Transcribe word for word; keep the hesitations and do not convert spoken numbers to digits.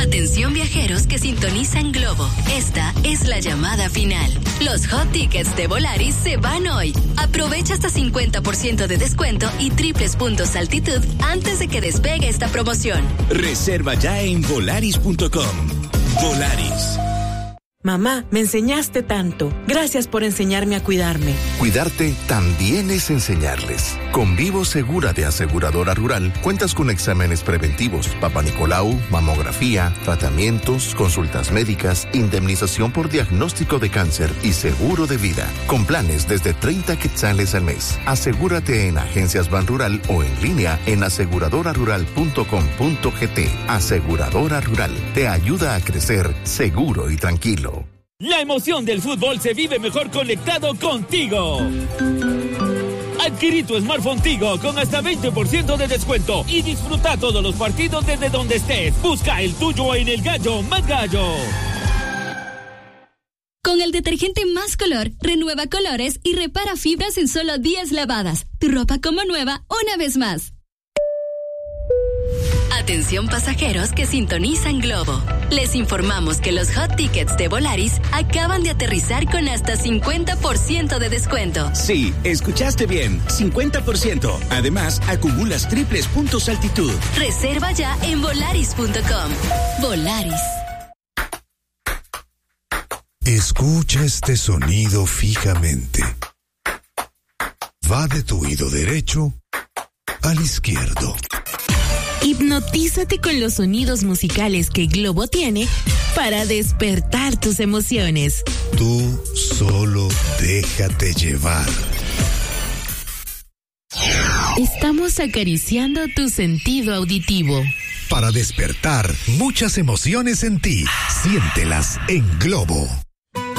Atención viajeros que sintonizan Globo. Esta es la llamada final. Los hot tickets de Volaris se van hoy. Aprovecha hasta cincuenta por ciento de descuento y triples puntos altitud antes de que despegue esta promoción. Reserva ya en volaris punto com. Volaris. Mamá, me enseñaste tanto. Gracias por enseñarme a cuidarme. Cuidarte también es enseñarles. Con Vivo Segura de Aseguradora Rural, cuentas con exámenes preventivos, Papa Nicolau, mamografía, tratamientos, consultas médicas, indemnización por diagnóstico de cáncer y seguro de vida. Con planes desde treinta quetzales al mes. Asegúrate en Agencias Banrural o en línea en aseguradora rural punto com punto gt. Aseguradora Rural te ayuda a crecer seguro y tranquilo. La emoción del fútbol se vive mejor conectado contigo. Adquirí tu smartphone Tigo con hasta veinte por ciento de descuento y disfruta todos los partidos desde donde estés. Busca el tuyo en El Gallo Más Gallo. Con el detergente Más Color, renueva colores y repara fibras en solo diez lavadas. Tu ropa como nueva una vez más. Atención pasajeros que sintonizan Globo. Les informamos que los hot tickets de Volaris acaban de aterrizar con hasta cincuenta por ciento de descuento. Sí, escuchaste bien, cincuenta por ciento. Además, acumulas triples puntos altitud. Reserva ya en volaris punto com. Volaris. Escucha este sonido fijamente. Va de tu oído derecho al izquierdo. Hipnotízate con los sonidos musicales que Globo tiene para despertar tus emociones. Tú solo déjate llevar. Estamos acariciando tu sentido auditivo. Para despertar muchas emociones en ti, siéntelas en Globo.